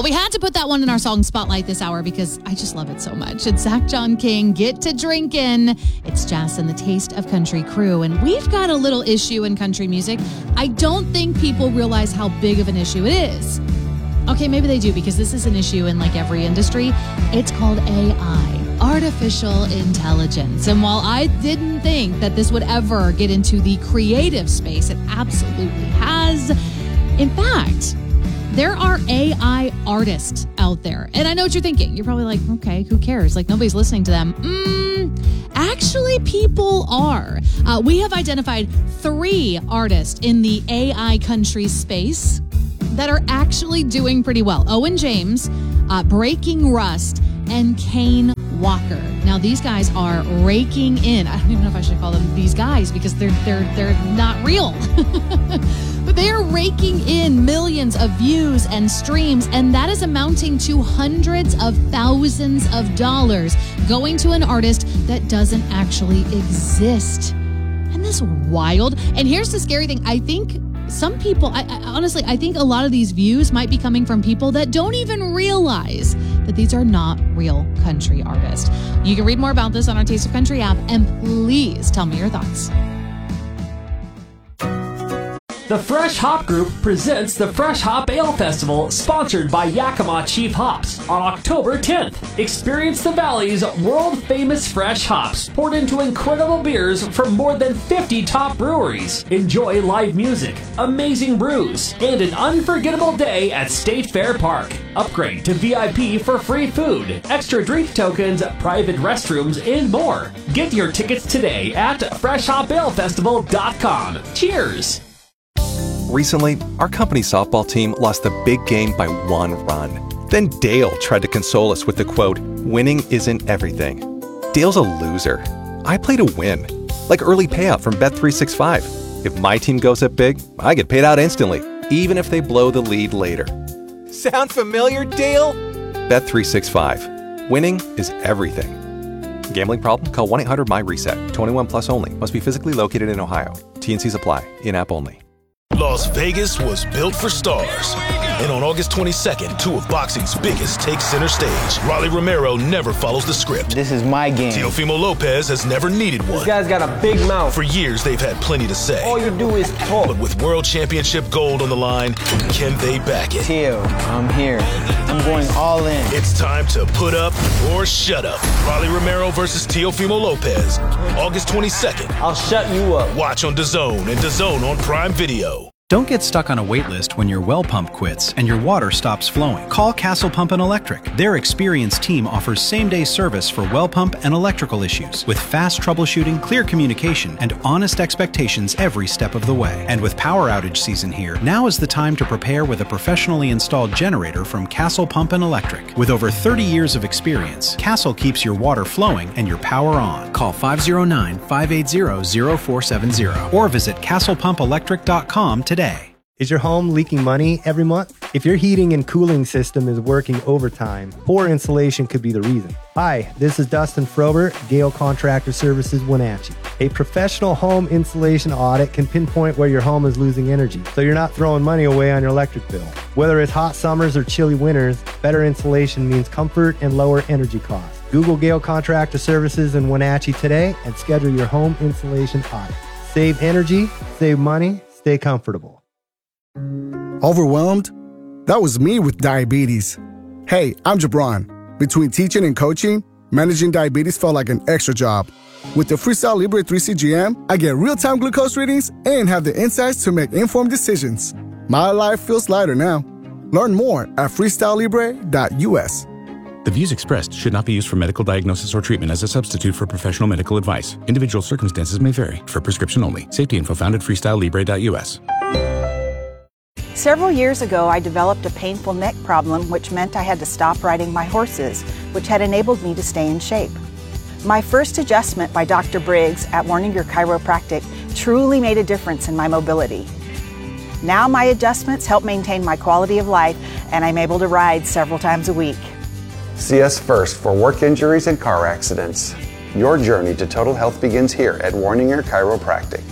We had to put that one in our song spotlight this hour because I just love it so much. It's Zach John King, Get to Drinkin'. It's Jess and the Taste of Country crew, and we've got a little issue in country music. I don't think people realize how big of an issue it is. Okay, maybe they do because this is an issue in like every industry. It's called AI, artificial intelligence. And while I didn't think that this would ever get into the creative space, it absolutely has. In fact, there are AI artists out there. And I know what you're thinking. You're probably like, okay, who cares? Like, nobody's listening to them. Actually, people are. We have identified 3 artists in the AI country space that are actually doing pretty well. Owen James, Breaking Rust, and Kane Walker. Now, these guys are raking in. I don't even know if I should call them these guys because they're not real. But they are raking in millions of views and streams, and that is amounting to hundreds of thousands of dollars going to an artist that doesn't actually exist. Isn't this wild? And here's the scary thing. I think some people, honestly, I think a lot of these views might be coming from people that don't even realize that these are not real country artists. You can read more about this on our Taste of Country app, and please tell me your thoughts. The Fresh Hop Group presents the Fresh Hop Ale Festival, sponsored by Yakima Chief Hops, on October 10th. Experience the Valley's world-famous fresh hops, poured into incredible beers from more than 50 top breweries. Enjoy live music, amazing brews, and an unforgettable day at State Fair Park. Upgrade to VIP for free food, extra drink tokens, private restrooms, and more. Get your tickets today at freshhopalefestival.com. Cheers! Recently, our company softball team lost the big game by 1 run. Then Dale tried to console us with the quote, "Winning isn't everything." Dale's a loser. I play to win. Like early payout from Bet365. If my team goes up big, I get paid out instantly, even if they blow the lead later. Sound familiar, Dale? Bet365. Winning is everything. Gambling problem? Call 1-800-MY-RESET. 21 plus only. Must be physically located in Ohio. T&Cs apply. In-app only. Las Vegas was built for stars. And on August 22nd, 2 of boxing's biggest take center stage. Rolly Romero never follows the script. This is my game. Teofimo Lopez has never needed one. This guy's got a big mouth. For years, they've had plenty to say. All you do is talk. But with World Championship gold on the line, can they back it? Teo, I'm here. I'm going all in. It's time to put up or shut up. Rolly Romero versus Teofimo Lopez. August 22nd. I'll shut you up. Watch on DAZN and DAZN on Prime Video. Don't get stuck on a wait list when your well pump quits and your water stops flowing. Call Castle Pump and Electric. Their experienced team offers same-day service for well pump and electrical issues with fast troubleshooting, clear communication, and honest expectations every step of the way. And with power outage season here, now is the time to prepare with a professionally installed generator from Castle Pump and Electric. With over 30 years of experience, Castle keeps your water flowing and your power on. Call 509-580-0470 or visit castlepumpelectric.com today. Is your home leaking money every month? If your heating and cooling system is working overtime, poor insulation could be the reason. Hi, this is Dustin Frober, Gale Contractor Services, Wenatchee. A professional home insulation audit can pinpoint where your home is losing energy, so you're not throwing money away on your electric bill. Whether it's hot summers or chilly winters, better insulation means comfort and lower energy costs. Google Gale Contractor Services in Wenatchee today and schedule your home insulation audit. Save energy, save money, stay comfortable. Overwhelmed? That was me with diabetes. Hey, I'm Jabron. Between teaching and coaching, managing diabetes felt like an extra job. With the Freestyle Libre 3 CGM, I get real-time glucose readings and have the insights to make informed decisions. My life feels lighter now. Learn more at freestylelibre.us. The views expressed should not be used for medical diagnosis or treatment as a substitute for professional medical advice. Individual circumstances may vary. For prescription only. Safety info found at freestylelibre.us. Several years ago, I developed a painful neck problem, which meant I had to stop riding my horses, which had enabled me to stay in shape. My first adjustment by Dr. Briggs at Warninger Chiropractic truly made a difference in my mobility. Now my adjustments help maintain my quality of life, and I'm able to ride several times a week. See us first for work injuries and car accidents. Your journey to total health begins here at Warninger Chiropractic.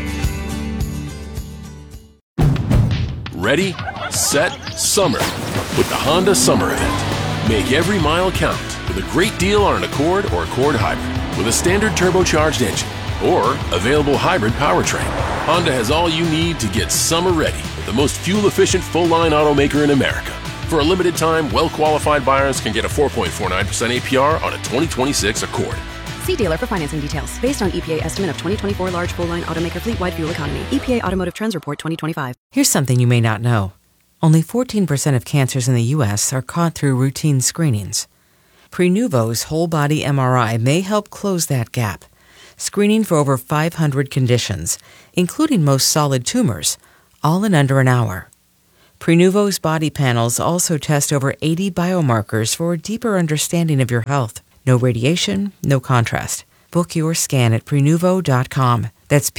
Ready, set, summer. with the Honda Summer Event. Make every mile count with a great deal on an Accord or Accord Hybrid with a standard turbocharged engine or available hybrid powertrain. Honda has all you need to get summer ready with the most fuel-efficient full-line automaker in America. For a limited time, well-qualified buyers can get a 4.49% APR on a 2026 Accord. See dealer for financing details. Based on EPA estimate of 2024 large full-line automaker fleet-wide fuel economy. EPA Automotive Trends Report 2025. Here's something you may not know. Only 14% of cancers in the U.S. are caught through routine screenings. Prenuvo's whole-body MRI may help close that gap, screening for over 500 conditions, including most solid tumors, all in under an hour. Prenuvo's body panels also test over 80 biomarkers for a deeper understanding of your health. No radiation, no contrast. Book your scan at Prenuvo.com. That's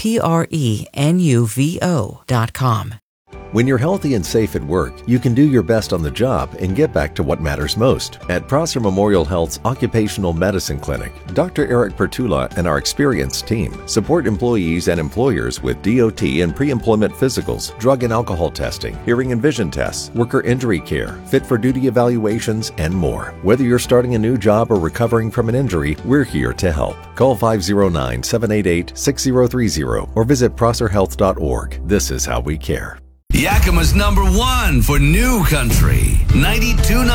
Prenuvo.com. When you're healthy and safe at work, you can do your best on the job and get back to what matters most. At Prosser Memorial Health's Occupational Medicine Clinic, Dr. Eric Pertula and our experienced team support employees and employers with DOT and pre-employment physicals, drug and alcohol testing, hearing and vision tests, worker injury care, fit for duty evaluations, and more. Whether you're starting a new job or recovering from an injury, we're here to help. Call 509-788-6030 or visit prosserhealth.org. This is how we care. Yakima's #1 for new country, 92.9.